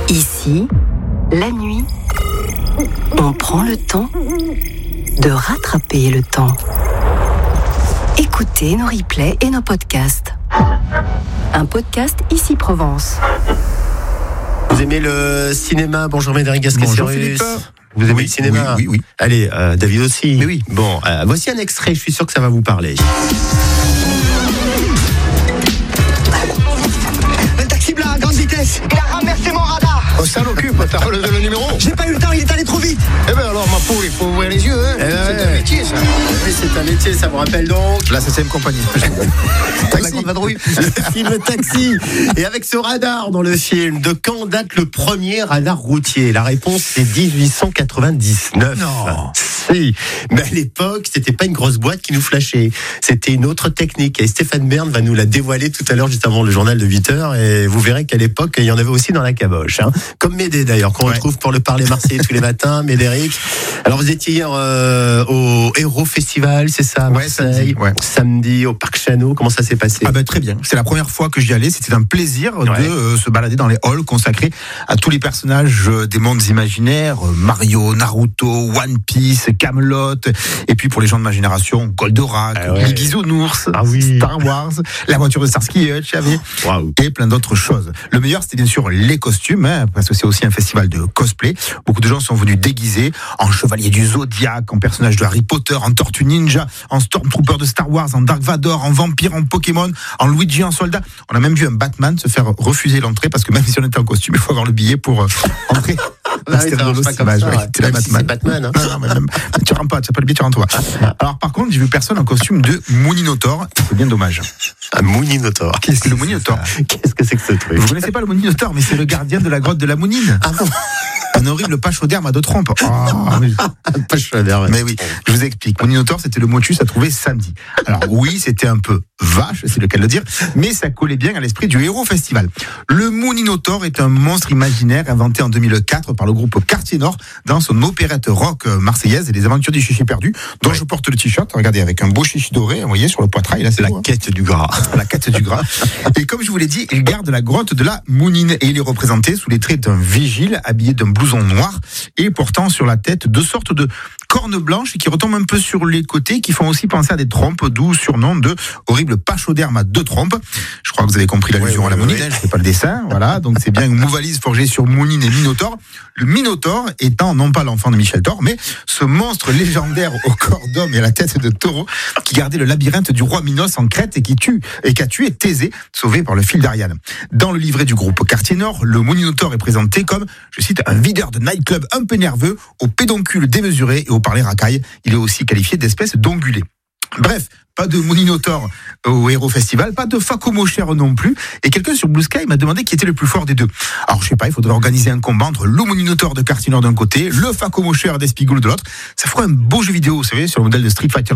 Ici, la nuit, on prend le temps de rattraper le temps. Écoutez nos replays et nos podcasts. Un podcast Ici Provence. Vous aimez le cinéma? Bonjour Médéric Gasquet-Sirius. Bonjour Philippe. Vous aimez le cinéma? Oui. Allez, David aussi. Mais oui. Bon, voici un extrait, je suis sûr que ça va vous parler. Un taxi blanc à grande vitesse. Il a renversé mon radar. Oh, ça l'occupe, t'as relevé le numéro. J'ai pas eu le temps, il est allé trop vite. Eh ben alors, ma pauvre, il faut ouvrir les yeux, hein. C'est un métier, ça. Oui, c'est un métier, ça vous rappelle donc La 7ème compagnie. La grande vadrouille. Le film Taxi. Et avec ce radar dans le film, de quand date le premier radar routier? La réponse, c'est 1899. Non. Si. Mais à l'époque, c'était pas une grosse boîte qui nous flashait. C'était une autre technique. Et Stéphane Bern va nous la dévoiler tout à l'heure, juste avant le journal de 8h. Et vous verrez qu'à l'époque, il y en avait aussi dans la caboche. Hein. Comme Médé d'ailleurs, qu'on retrouve pour le parler marseillais tous les matins. Médéric. Alors vous étiez hier au Héros Festival, c'est ça, à Marseille, samedi au Parc Chano. Comment ça s'est passé? Ah ben très bien. C'est la première fois que j'y allais. C'était un plaisir de se balader dans les halls consacrés à tous les personnages des mondes imaginaires. Mario, Naruto, One Piece, Camelot. Et puis pour les gens de ma génération, Goldorak, les Bisounours, Star Wars, la voiture de Starsky et Hutch, et plein d'autres choses. Le meilleur, c'était bien sûr les costumes, parce que c'est aussi un festival de cosplay. Beaucoup de gens sont venus déguisés en chevalier du Zodiac, en personnage de Harry Potter, en Tortue Ninja, en Stormtrooper de Star Wars, en Dark Vador, en vampire, en Pokémon, en Luigi, en soldat. On a même vu un Batman se faire refuser l'entrée parce que même si on était en costume, il faut avoir le billet pour entrer. C'était Batman. Hein. Non, même, tu rentres pas, tu n'as pas le billet, tu rentres pas. Alors par contre, j'ai vu personne en costume de Mooninotaur. C'est bien dommage. Un Mooninotaur. Qu'est-ce que le Mooninotaur? Qu'est-ce que c'est que ce truc? Vous connaissez pas le Mooninotaur, mais c'est le gardien de la grotte de la Mounine. Ah non. Un horrible pachyderme à deux trompes. Pachyderme. Mais oui, je vous explique. Mooninotaur, c'était le motus à trouver samedi. Alors oui, c'était un peu vache, c'est le cas de le dire, mais ça collait bien à l'esprit du Héros Festival. Le Mooninotaur est un monstre imaginaire inventé en 2004 par le groupe Quartier Nord dans son opérette rock marseillaise et les aventures du chichi perdu, dont je porte le t-shirt, regardez, avec un beau chichi doré, vous voyez, sur le poitrail. Là, c'est la beau, quête du gras. La quête du gras. Et comme je vous l'ai dit, il garde la grotte de la Mounine et il est représenté sous les traits d'un vigile habillé d'un blouson noir et portant sur la tête deux sortes de cornes blanches qui retombent un peu sur les côtés, qui font aussi penser à des trompes, d'où surnom de horrible pachyderme à deux trompes. Je crois que vous avez compris l'allusion à la Mounine, je ne fais pas le dessin, voilà, donc c'est bien une mouvalise forgée sur Mounine et Minotaure. Le Minotaure étant non pas l'enfant de Michel Thor, mais ce monstre légendaire au corps d'homme et à la tête de taureau qui gardait le labyrinthe du roi Minos en Crète et qui a tué Thésée, sauvé par le fil d'Ariane. Dans le livret du groupe Quartier Nord, le Mooninotaur est présenté comme, je cite, un videur de nightclub un peu nerveux, au pédoncule démesuré et au parler racaille. Il est aussi qualifié d'espèce d'ongulé. Bref, pas de Mooninotaur au Héros Festival, pas de Facomocher non plus. Et quelqu'un sur Blue Sky m'a demandé qui était le plus fort des deux. Alors je sais pas, il faudrait organiser un combat entre le Mooninotaur de Quartier Nord d'un côté, le Facomocher d'Espigoule de l'autre. Ça ferait un beau jeu vidéo, vous savez, sur le modèle de Street Fighter.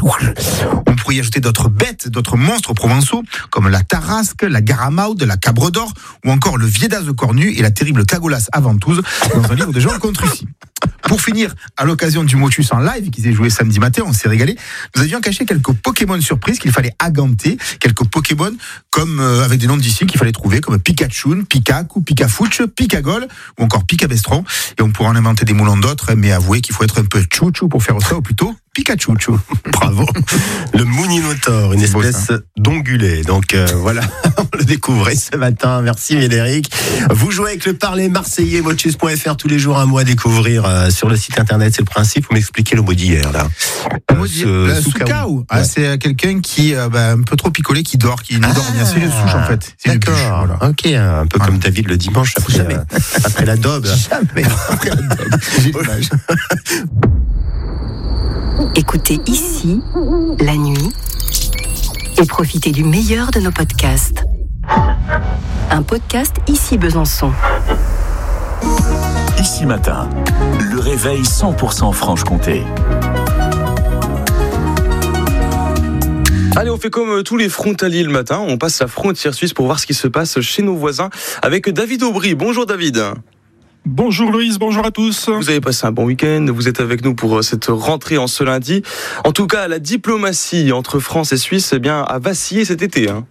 On pourrait y ajouter d'autres bêtes, d'autres monstres provençaux, comme la Tarasque, la Garamaude, la Cabre d'Or, ou encore le Viedaz cornu et la terrible Cagolas Aventouse, dans un livre de Jean Contrucy. Pour finir, à l'occasion du Motus en live qui s'est joué samedi matin, on s'est régalé. Nous avions caché quelques Pokémon surprises qu'il fallait aganter, quelques Pokémon comme avec des noms d'ici qu'il fallait trouver, comme Pikachu, Pikaku, Pikafouch, Pikagol ou encore Pikabestron. Et on pourra en inventer des moulons d'autres, mais avouez qu'il faut être un peu chouchou pour faire ça, ou plutôt Pikachu. Bravo. Le Mooninotaur, une espèce d'ongulé. Donc voilà, on le découvrait ce matin. Merci Médéric. Vous jouez avec le parler marseillais, motus.fr, tous les jours un mot à découvrir sur le site internet. C'est le principe. Vous m'expliquez le mot d'hier là. Soukao. C'est quelqu'un qui un peu trop picolé, qui dort, qui nous dort bien. C'est une souche en fait. C'est d'accord. Voilà. Ok, un peu comme David le dimanche après la daube. Jamais après la daube. J'ai l'image. Écoutez Ici, la nuit, et profitez du meilleur de nos podcasts. Un podcast Ici Besançon. Ici matin, le réveil 100% Franche-Comté. Allez, on fait comme tous les frontaliers le matin, on passe la frontière suisse pour voir ce qui se passe chez nos voisins avec David Aubry. Bonjour David. Bonjour Loïs, bonjour à tous. Vous avez passé un bon week-end, vous êtes avec nous pour cette rentrée en ce lundi. En tout cas, la diplomatie entre France et Suisse a vacillé cet été.